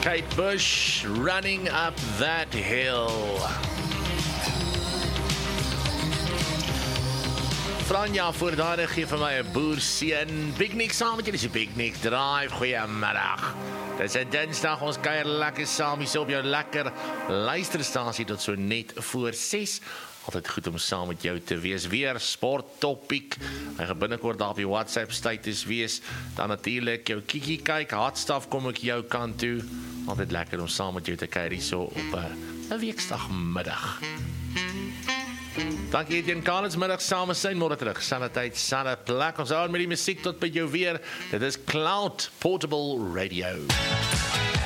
Kate Bush, Running Up That Hill. Franja voor daai gee vir my 'n boerseun. Piknik saam met julle, dis 'n piknik drive. Goeiemiddag. Dis 'n Dinsdag, ons kuier lekker saam hier op jou lekker luisterstasie tot so net voor 6. Altyd goed om saam met jou te wees. Weer sport topic. Hy gaan binnekort daar op die WhatsApp status wees. Dan natuurlik jou kiekie kyk. Hardstaf kom ek jou kant toe. Altyd lekker om saam met jou te kuier hier so op 'n weekdagmiddag. Dankie Etienne Collins, middag saam sy môre terug. Selfde tyd, selfde plek. Ons hou met die musiek tot by jou weer. Dit is Cloud Portable Radio.